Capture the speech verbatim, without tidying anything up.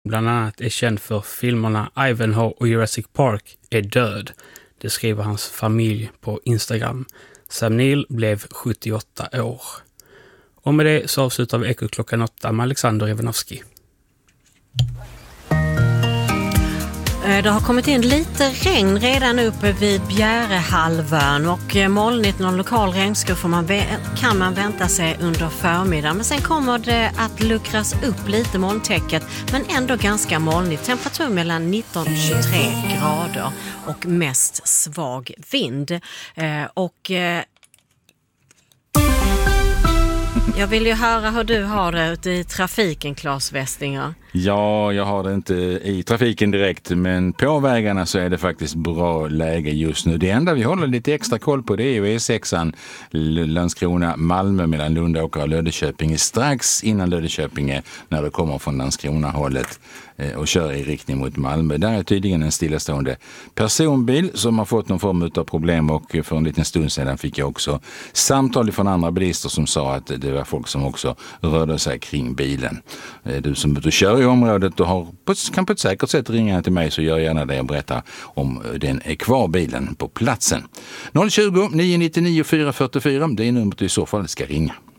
bland annat är känd för filmerna Ivanhoe och Jurassic Park, är död. Det skriver hans familj på Instagram. Sam Neill blev sjuttioåtta år. Och med det så avslutar vi Ekot klockan åtta med Alexander Ivanovski. Det har kommit in lite regn redan uppe vid Bjärehalvön och molnigt, någon lokal regnsko får man vä- kan man vänta sig under förmiddagen. Men sen kommer det att luckras upp lite molntäcket, men ändå ganska molnigt. Temperatur mellan nitton och tjugotre grader och mest svag vind. Eh, och... Eh, Jag vill ju höra hur du har det ute i trafiken, Claes Westinger. Ja, jag har det inte i trafiken direkt, men på vägarna så är det faktiskt bra läge just nu. Det enda vi håller lite extra koll på, det är ju E sexan Landskrona Malmö mellan Lundåker och Löddeköpinge strax innan Löddeköpinge när det kommer från Landskrona-hållet och kör i riktning mot Malmö. Där är tydligen en stillastående personbil som har fått någon form av problem, och för en liten stund sedan fick jag också samtal från andra bilister som sa att det var folk som också rörde sig kring bilen. Du som du kör i området och har, kan på ett säkert sätt ringa till mig, så gör gärna det och berätta om den är kvar bilen på platsen. noll tjugo, nio nio nio, fyra fyra fyra, det är numret du i så fall ska ringa.